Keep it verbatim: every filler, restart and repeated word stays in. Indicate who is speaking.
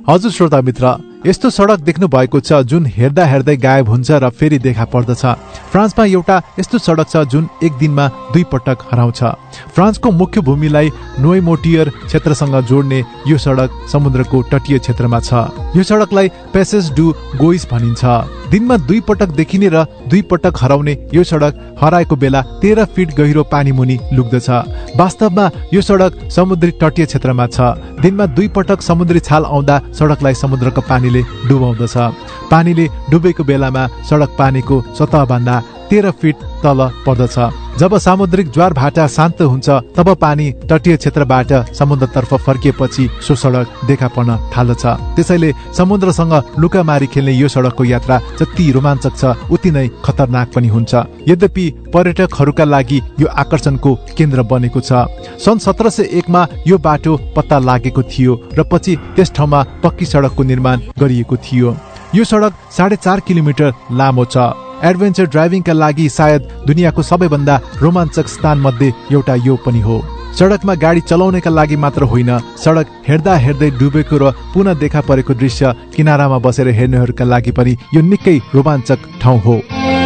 Speaker 1: हजुर श्रोता मित्र, यस्तो सडक देख्नु भएको छ जुन हेर्दा हेर्दै गायब हुन्छ र फेरि देखा पर्दछ। फ्रान्समा एउटा यस्तो सडक छ जुन एक दिनमा दुई पटक हराउँछ। फ्रान्सको मुख्य भूमिलाई नोइमोटियर क्षेत्रसँग जोड्ने यो सडक समुद्रको तटीय क्षेत्रमा छ। यो सडकलाई पेसेज डु गोइस भनिन्छ। दिनमा दुई पटक देखिने र दुई पटक हराउने यो सडक हराएको बेला तेह्र फिट गहिरो पानी मुनि लुक्दछ। वास्तवमा यो सडक समुद्री तटीय क्षेत्रमा छ। दिनमा दुई पटक समुद्री छाल आउँदा सडकलाई समुद्रको पानीले डुबाउँदछ। पानीले डुबेको बेलामा सडक पानीको सतहभन्दा तेह्र फिट तल पर्दछ। जब सामुद्रिक ज्वार भाटा शान्त हुन्छ तब पानी तटीय क्षेत्रबाट समुद्रतर्फ फर्किएपछि सो सडक देखा पर्न थाल्दछ। त्यसैले समुद्रसँग लुकामारी खेल्ने यो सडकको यात्रा जति रोमाञ्चक छ उति नै खतरनाक पनि हुन्छ। यद्यपि पर्यटकहरूका लागि यो आकर्षणको केन्द्र बनेको छ। सन् सत्र सय एकमा यो बाटो पत्ता लागेको थियो र पछि त्यस ठाउँमा पक्की सडकको निर्माण गरिएको थियो। यो सडक साढे चार किलोमिटर लामो छ। एडभेन्चर ड्राइभिङका लागि सायद दुनियाँको सबैभन्दा रोमाञ्चक स्थान मध्ये एउटा यो पनि हो। सडकमा गाडी चलाउनेका लागि मात्र होइन, सडक हेर्दा हेर्दै डुबेको र पुनः देखा परेको दृश्य किनारामा बसेर हेर्नेहरूका लागि पनि यो निकै रोमाञ्चक ठाउँ हो।